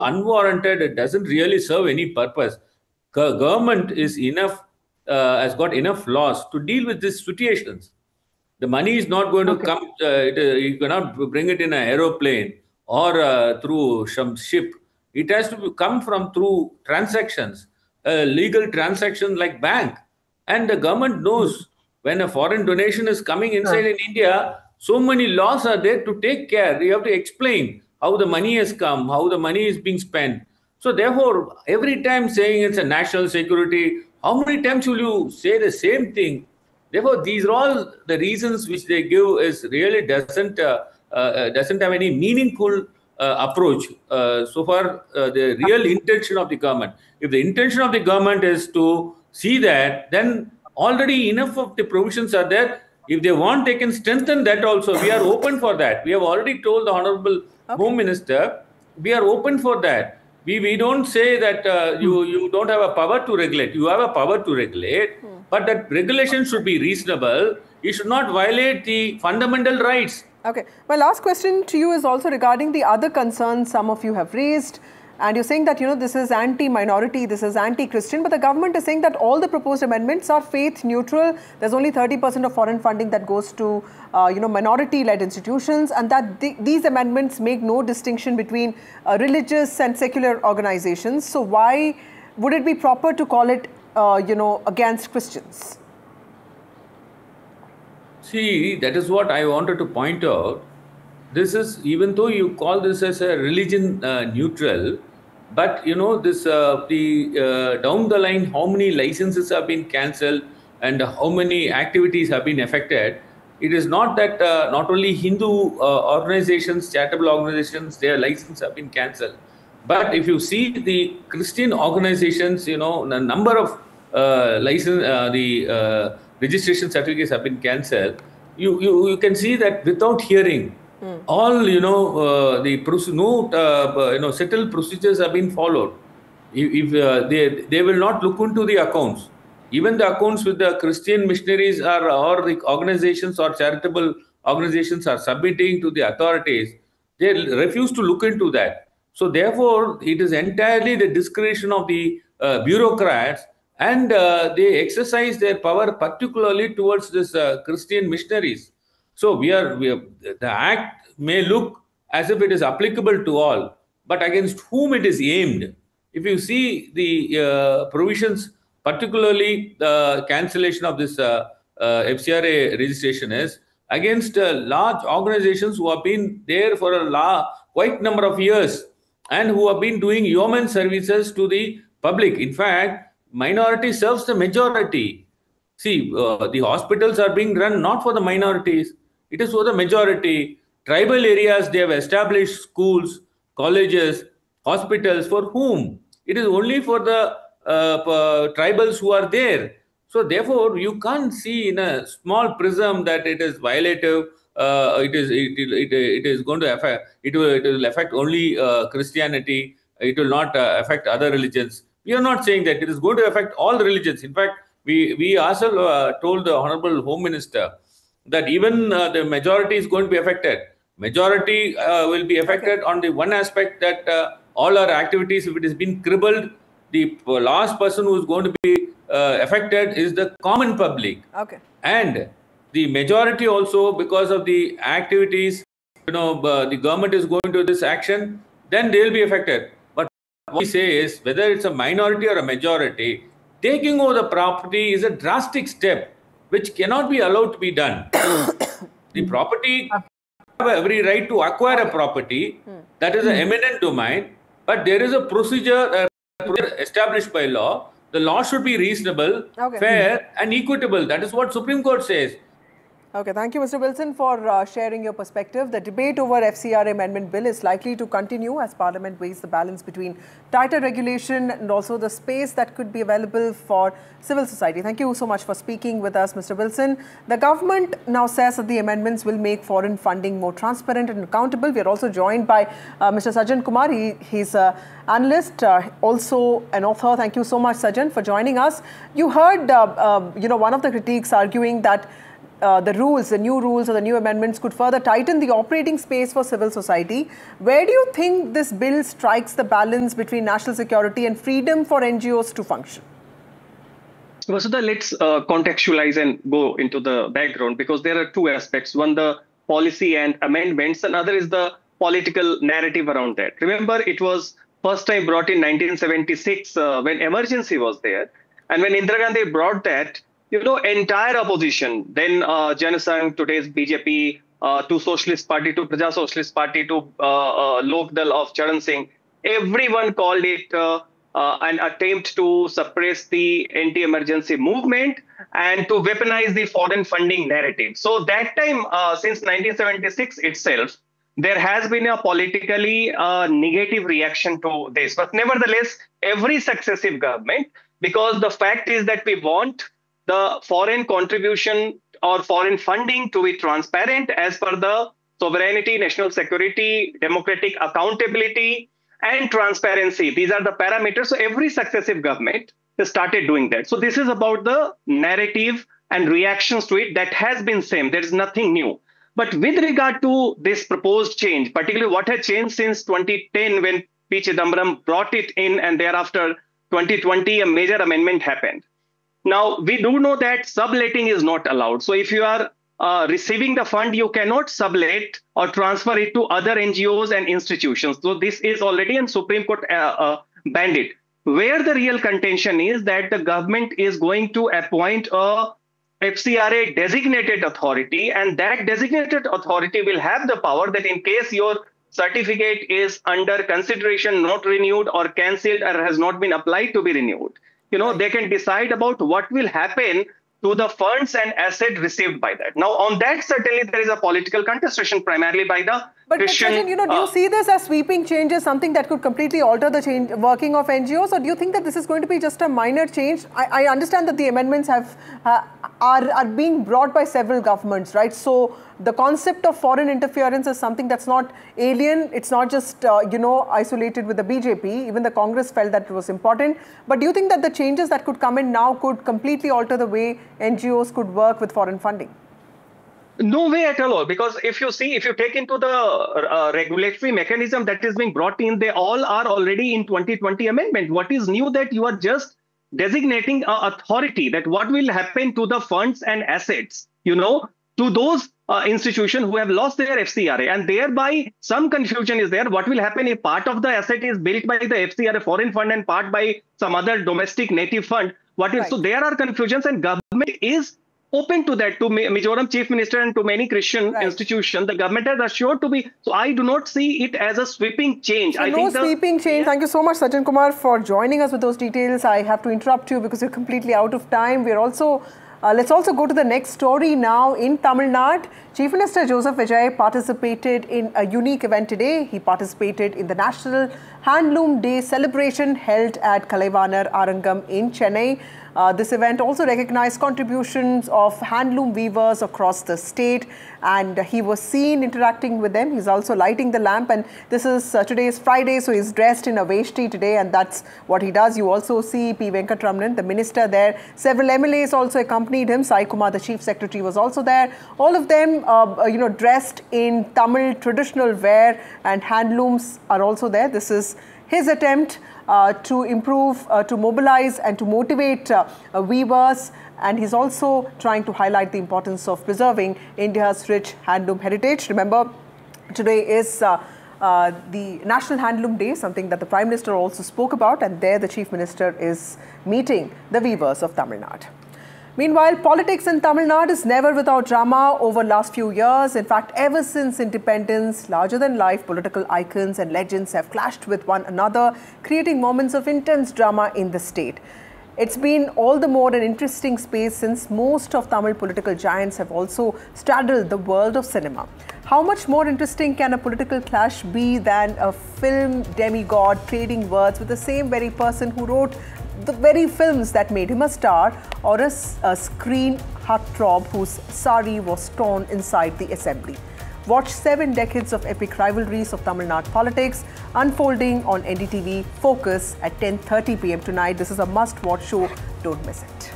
unwarranted. It doesn't really serve any purpose. Government is enough, has got enough laws to deal with these situations. The money is not going to Okay. come, you cannot bring it in an aeroplane or through some ship. It has to come from through transactions, legal transactions like bank. And the government knows when a foreign donation is coming inside in India, so many laws are there to take care. You have to explain how the money has come, how the money is being spent. So therefore, every time saying it's a national security, how many times will you say the same thing? Therefore, these are all the reasons which they give is really doesn't have any meaningful approach so far the real intention of the government. If the intention of the government is to see that, then already enough of the provisions are there. If they want, they can strengthen that also. We are open for that. We have already told the Honorable Home Minister, we are open for that. We don't say that you don't have a power to regulate. You have a power to regulate, but that regulation should be reasonable. You should not violate the fundamental rights. Okay. My last question to you is also regarding the other concerns some of you have raised. And you're saying that, this is anti-minority, this is anti-Christian, but the government is saying that all the proposed amendments are faith neutral. There's only 30% of foreign funding that goes to, minority-led institutions, and that these amendments make no distinction between religious and secular organizations. So why would it be proper to call it, against Christians? See, that is what I wanted to point out. This is, even though you call this as a religion neutral, but this down the line, how many licenses have been cancelled and how many activities have been affected. It is not that not only Hindu organizations, charitable organizations, their licenses have been cancelled. But if you see the Christian organizations, the number of registration certificates have been cancelled. You can see that without hearing, all settled procedures have been followed. If they will not look into the accounts, even the accounts with the Christian missionaries or the organizations or charitable organizations are submitting to the authorities, they refuse to look into that. So therefore, it is entirely the discretion of the bureaucrats, and they exercise their power particularly towards this Christian missionaries. So the act may look as if it is applicable to all, but against whom it is aimed. If you see the provisions, particularly the cancellation of this FCRA registration is against large organizations who have been there for quite number of years and who have been doing yeoman services to the public. In fact, minority serves the majority. See, the hospitals are being run not for the minorities, it is for the majority. Tribal areas, they have established schools, colleges, hospitals for whom? It is only for the tribals who are there. So therefore, you can't see in a small prism that it is violative. It is going to affect. It will affect only Christianity. It will not affect other religions. We are not saying that it is going to affect all religions. In fact, we also told the Honorable Home Minister that even the majority is going to be affected. Majority will be affected on the one aspect that all our activities, if it has been crippled, the last person who is going to be affected is the common public. Okay. And the majority also, because of the activities, the government is going to this action, then they will be affected. But what we say is, whether it's a minority or a majority, taking over the property is a drastic step which cannot be allowed to be done. The property have every right to acquire a property, that is an eminent domain, but there is a procedure established by law. The law should be reasonable, fair, and equitable. That is what Supreme Court says. Okay, thank you, Mr. Wilson, for sharing your perspective. The debate over FCRA Amendment Bill is likely to continue as Parliament weighs the balance between tighter regulation and also the space that could be available for civil society. Thank you so much for speaking with us, Mr. Wilson. The government now says that the amendments will make foreign funding more transparent and accountable. We are also joined by Mr. Sajjan Kumar. He's an analyst, also an author. Thank you so much, Sajjan, for joining us. You heard, one of the critiques arguing that the rules, the new rules or the new amendments could further tighten the operating space for civil society. Where do you think this bill strikes the balance between national security and freedom for NGOs to function? Vasudha, let's contextualize and go into the background, because there are two aspects. One, the policy and amendments. Another is the political narrative around that. Remember, it was first time brought in 1976 when emergency was there. And when Indira Gandhi brought that, entire opposition, then Janasangh, today's BJP, to Socialist Party, to Praja Socialist Party, to Lok Dal of Charan Singh, everyone called it an attempt to suppress the anti-emergency movement and to weaponize the foreign funding narrative. So that time, since 1976 itself, there has been a politically negative reaction to this. But nevertheless, every successive government, because the fact is that we want the foreign contribution or foreign funding to be transparent as per the sovereignty, national security, democratic accountability, and transparency. These are the parameters. So every successive government has started doing that. So this is about the narrative and reactions to it that has been same. There is nothing new. But with regard to this proposed change, particularly what has changed since 2010 when P. Chidambaram brought it in, and thereafter 2020 a major amendment happened. Now, we do know that subletting is not allowed. So if you are receiving the fund, you cannot sublet or transfer it to other NGOs and institutions. So this is already in Supreme Court banned it. Where the real contention is that the government is going to appoint a FCRA designated authority, and that designated authority will have the power that in case your certificate is under consideration, not renewed or cancelled or has not been applied to be renewed, they can decide about what will happen to the funds and assets received by that. Now, on that, certainly there is a political contestation primarily by the Christian. But do you see this as sweeping changes, something that could completely alter the working of NGOs, or do you think that this is going to be just a minor change? I understand that the amendments are being brought by several governments, right? So the concept of foreign interference is something that's not alien. It's not just, isolated with the BJP. Even the Congress felt that it was important. But do you think that the changes that could come in now could completely alter the way NGOs could work with foreign funding? No way at all, because if you take into the regulatory mechanism that is being brought in, they all are already in 2020 amendment. What is new that you are just designating an authority that what will happen to the funds and assets, to those institutions who have lost their FCRA, and thereby some confusion is there. What will happen if part of the asset is built by the FCRA foreign fund and part by some other domestic native fund? Right. So there are confusions, and government is open to that, to Mizoram Chief Minister and to many Christian institutions. The government has assured to be. So I do not see it as a sweeping change. So no sweeping change. Yeah. Thank you so much, Sajjan Kumar, for joining us with those details. I have to interrupt you because you're completely out of time. We're also let's also go to the next story now. In Tamil Nadu, Chief Minister Joseph Vijay participated in a unique event today. He participated in the National Handloom Day celebration held at Kalaivanar Arangam in Chennai. This event also recognized contributions of handloom weavers across the state, and he was seen interacting with them. He's also lighting the lamp, and this is today is Friday, so he's dressed in a veshti today, and that's what he does. You also see P. Venkatramanan, the minister, there. Several MLAs also accompanied him. Sai Kumar, the chief secretary, was also there. All of them, dressed in Tamil traditional wear, and handlooms are also there. This is his attempt to improve, to mobilize and to motivate weavers, and he's also trying to highlight the importance of preserving India's rich handloom heritage. Remember, today is the National Handloom Day, something that the Prime Minister also spoke about, and there the Chief Minister is meeting the weavers of Tamil Nadu. Meanwhile, politics in Tamil Nadu is never without drama over last few years. In fact, ever since independence, larger-than-life political icons and legends have clashed with one another, creating moments of intense drama in the state. It's been all the more an interesting space since most of Tamil political giants have also straddled the world of cinema. How much more interesting can a political clash be than a film demigod trading words with the same very person who wrote the very films that made him a star, or a screen heartthrob whose sari was torn inside the assembly? Watch 7 decades of epic rivalries of Tamil Nadu politics unfolding on NDTV Focus at 10:30 p.m. tonight. This is a must-watch show. Don't miss it.